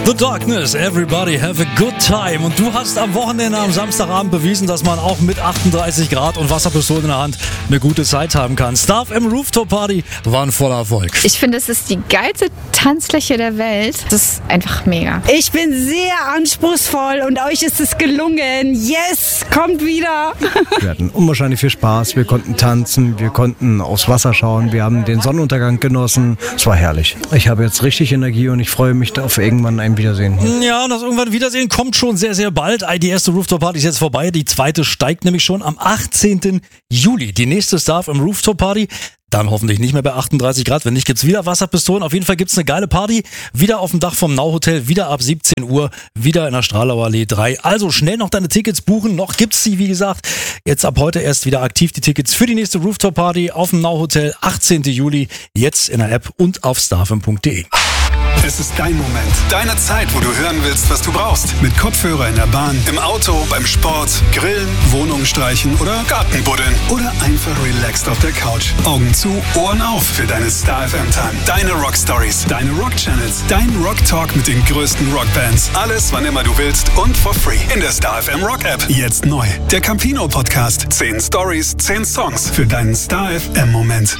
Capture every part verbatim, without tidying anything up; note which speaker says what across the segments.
Speaker 1: The Darkness, everybody have a good time. Und du hast am Wochenende, am Samstagabend bewiesen, dass man auch mit achtunddreißig Grad und Wasserpistole in der Hand eine gute Zeit haben kann. Star F M Rooftop Party war ein voller Erfolg.
Speaker 2: Ich finde, es ist die geilste Tanzfläche der Welt. Das ist einfach mega.
Speaker 3: Ich bin sehr anspruchsvoll und euch ist es gelungen. Yes, kommt wieder.
Speaker 4: Wir hatten unwahrscheinlich viel Spaß. Wir konnten tanzen, wir konnten aufs Wasser schauen, wir haben den Sonnenuntergang genossen. Es war herrlich. Ich habe jetzt richtig Energie und ich freue mich auf irgendwann ein Wiedersehen.
Speaker 1: Ja, das irgendwann Wiedersehen kommt schon sehr, sehr bald. Die erste Rooftop Party ist jetzt vorbei. Die zweite steigt nämlich schon am achtzehnten Juli. Die nächste Star F M Rooftop Party. Dann hoffentlich nicht mehr bei achtunddreißig Grad. Wenn nicht, gibt's wieder Wasserpistolen. Auf jeden Fall gibt's eine geile Party. Wieder auf dem Dach vom Now Hotel. Wieder ab siebzehn Uhr. Wieder in der Stralauer Allee drei. Also schnell noch deine Tickets buchen. Noch gibt's sie, wie gesagt. Jetzt ab heute erst wieder aktiv die Tickets für die nächste Rooftop Party auf dem Now Hotel. achtzehnten Juli. Jetzt in der App und auf starfm punkt de.
Speaker 5: Es ist dein Moment, deine Zeit, wo du hören willst, was du brauchst. Mit Kopfhörer in der Bahn, im Auto, beim Sport, Grillen, Wohnung streichen oder Garten buddeln. Oder einfach relaxed auf der Couch. Augen zu, Ohren auf für deine Star F M-Time. Deine Rock-Stories, deine Rock-Channels, dein Rock-Talk mit den größten Rockbands. Alles, wann immer du willst und for free. In der Star F M Rock-App. Jetzt neu. Der Campino-Podcast. Zehn Stories, zehn Songs für deinen Star F M-Moment.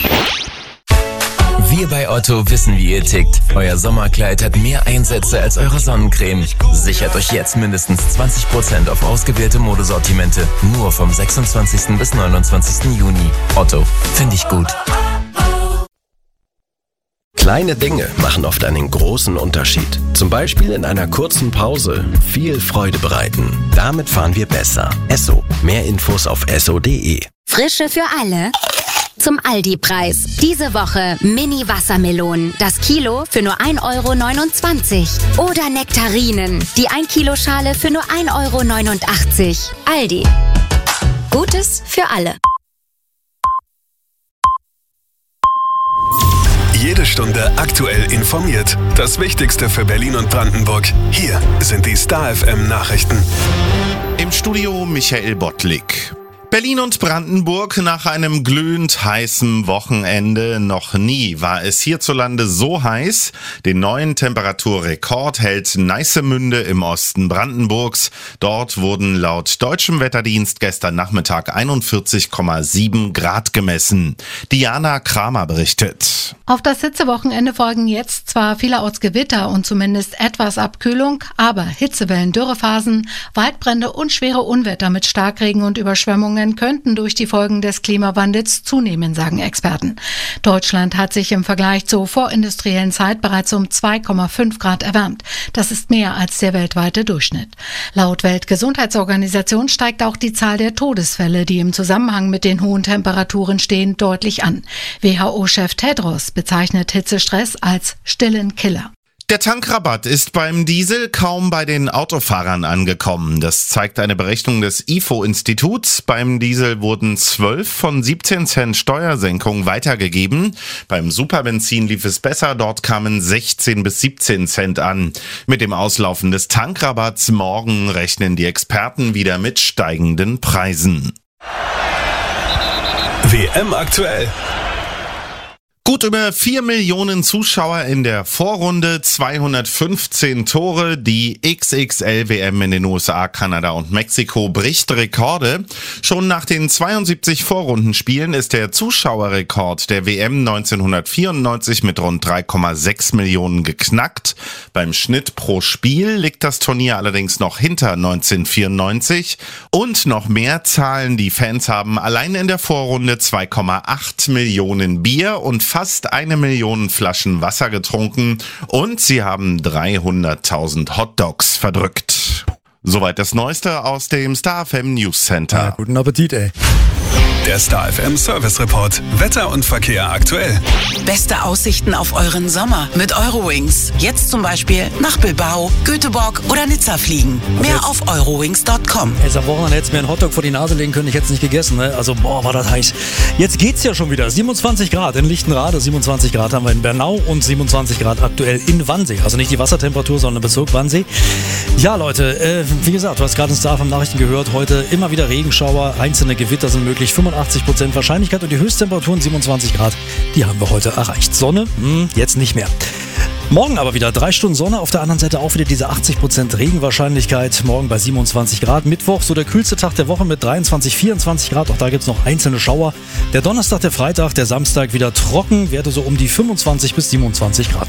Speaker 6: Wir bei Otto wissen, wie ihr tickt. Euer Sommerkleid hat mehr Einsätze als eure Sonnencreme. Sichert euch jetzt mindestens zwanzig Prozent auf ausgewählte Modesortimente. Nur vom sechsundzwanzigsten bis neunundzwanzigsten Juni. Otto, finde ich gut.
Speaker 7: Kleine Dinge machen oft einen großen Unterschied. Zum Beispiel in einer kurzen Pause viel Freude bereiten. Damit fahren wir besser. Esso. Mehr Infos auf esso punkt de.
Speaker 8: Frische für alle. Zum Aldi-Preis. Diese Woche Mini-Wassermelonen. Das Kilo für nur ein Euro neunundzwanzig. Oder Nektarinen. Die ein Kilo Schale für nur ein Euro neunundachtzig. Aldi. Gutes für alle.
Speaker 5: Jede Stunde aktuell informiert. Das Wichtigste für Berlin und Brandenburg. Hier sind die Star F M Nachrichten.
Speaker 9: Im Studio Michael Bottlik. Berlin und Brandenburg nach einem glühend heißen Wochenende. Noch nie war es hierzulande so heiß. Den neuen Temperaturrekord hält Neissemünde im Osten Brandenburgs. Dort wurden laut deutschem Wetterdienst gestern Nachmittag einundvierzig Komma sieben Grad gemessen. Diana Kramer berichtet.
Speaker 10: Auf das Hitzewochenende folgen jetzt zwar vielerorts Gewitter und zumindest etwas Abkühlung, aber Hitzewellen, Dürrephasen, Waldbrände und schwere Unwetter mit Starkregen und Überschwemmungen könnten durch die Folgen des Klimawandels zunehmen, sagen Experten. Deutschland hat sich im Vergleich zur vorindustriellen Zeit bereits um zwei Komma fünf Grad erwärmt. Das ist mehr als der weltweite Durchschnitt. Laut Weltgesundheitsorganisation steigt auch die Zahl der Todesfälle, die im Zusammenhang mit den hohen Temperaturen stehen, deutlich an. W H O-Chef Tedros bezeichnet Hitzestress als stillen Killer.
Speaker 9: Der Tankrabatt ist beim Diesel kaum bei den Autofahrern angekommen. Das zeigt eine Berechnung des I F O-Instituts. Beim Diesel wurden zwölf von siebzehn Cent Steuersenkung weitergegeben. Beim Superbenzin lief es besser. Dort kamen sechzehn bis siebzehn Cent an. Mit dem Auslaufen des Tankrabatts morgen rechnen die Experten wieder mit steigenden Preisen.
Speaker 5: W M aktuell.
Speaker 9: Gut über vier Millionen Zuschauer in der Vorrunde, zweihundertfünfzehn Tore. Die X X L W M in den U S A, Kanada und Mexiko bricht Rekorde. Schon nach den zweiundsiebzig Vorrundenspielen ist der Zuschauerrekord der W M neunzehnhundertvierundneunzig mit rund drei Komma sechs Millionen geknackt. Beim Schnitt pro Spiel liegt das Turnier allerdings noch hinter neunzehnhundertvierundneunzig. Und noch mehr Zahlen, die Fans haben allein in der Vorrunde zwei Komma acht Millionen Bier und fast eine Million Flaschen Wasser getrunken und sie haben dreihunderttausend Hotdogs verdrückt. Soweit das Neueste aus dem Star F M News Center.
Speaker 1: Ja, guten Appetit, ey.
Speaker 5: Der Star F M Service Report. Wetter und Verkehr aktuell.
Speaker 11: Beste Aussichten auf euren Sommer mit Eurowings. Jetzt zum Beispiel nach Bilbao, Göteborg oder Nizza fliegen. Mehr jetzt, auf eurowings punkt com.
Speaker 1: Jetzt am Wochenende hätte es mir einen Hotdog vor die Nase legen können. Ich hätte es nicht gegessen. Ne? Also, boah, war das heiß. Jetzt geht's ja schon wieder. siebenundzwanzig Grad in Lichtenrade, siebenundzwanzig Grad haben wir in Bernau und siebenundzwanzig Grad aktuell in Wannsee. Also nicht die Wassertemperatur, sondern Bezirk Wannsee. Ja, Leute, äh, wie gesagt, du hast gerade in Star F M Nachrichten gehört. Heute immer wieder Regenschauer, einzelne Gewitter sind möglich. fünfundachtzig Prozent Wahrscheinlichkeit und die Höchsttemperaturen siebenundzwanzig Grad, die haben wir heute erreicht. Sonne, hm, jetzt nicht mehr. Morgen aber wieder drei Stunden Sonne, auf der anderen Seite auch wieder diese achtzig Prozent Regenwahrscheinlichkeit. Morgen bei siebenundzwanzig Grad. Mittwoch so der kühlste Tag der Woche mit dreiundzwanzig, vierundzwanzig Grad. Auch da gibt es noch einzelne Schauer. Der Donnerstag, der Freitag, der Samstag wieder trocken. Werte so um die fünfundzwanzig bis siebenundzwanzig Grad.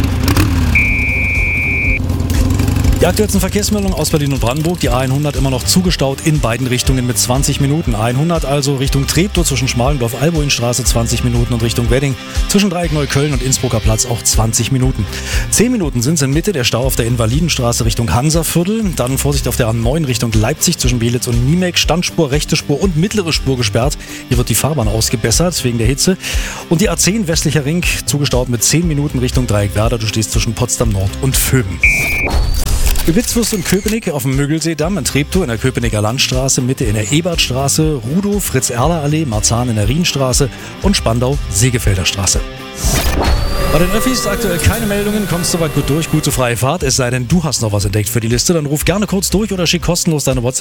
Speaker 1: Die aktuellsten Verkehrsmeldungen aus Berlin und Brandenburg. Die A hundert immer noch zugestaut in beiden Richtungen mit zwanzig Minuten. A hundert also Richtung Treptow zwischen Schmalendorf-Alboinstraße zwanzig Minuten und Richtung Wedding zwischen Dreieck Neukölln und Innsbrucker Platz auch zwanzig Minuten. zehn Minuten sind es in Mitte, der Stau auf der Invalidenstraße Richtung Hansaviertel. Dann Vorsicht auf der A neun Richtung Leipzig zwischen Belitz und Niemek. Standspur, rechte Spur und mittlere Spur gesperrt. Hier wird die Fahrbahn ausgebessert wegen der Hitze. Und die A zehn westlicher Ring zugestaut mit zehn Minuten Richtung Dreieck Werder. Du stehst zwischen Potsdam Nord und Vöben. Gewitzwurst und Köpenick auf dem Mögelseedamm in Treptow in der Köpenicker Landstraße, Mitte in der Ebertstraße, Rudow, Fritz-Erler-Allee, Marzahn in der Rienstraße und Spandau, Segefelder Straße. Bei den Öffis aktuell keine Meldungen, kommst soweit gut durch, gute freie Fahrt, es sei denn, du hast noch was entdeckt für die Liste, dann ruf gerne kurz durch oder schick kostenlos deine WhatsApp.